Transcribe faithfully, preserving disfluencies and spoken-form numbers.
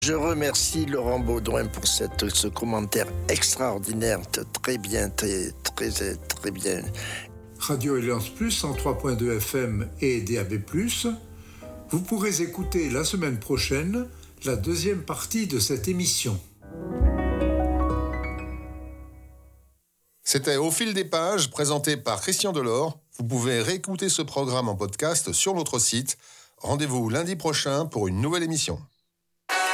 Je remercie Laurent Baudouin pour cette, ce commentaire extraordinaire, très bien, très, très, très bien. Radio Alliance Plus, cent trois point deux F M et D A B plus. Vous pourrez écouter la semaine prochaine la deuxième partie de cette émission. C'était Au fil des pages, présenté par Christian Delors. Vous pouvez réécouter ce programme en podcast sur notre site. Rendez-vous lundi prochain pour une nouvelle émission.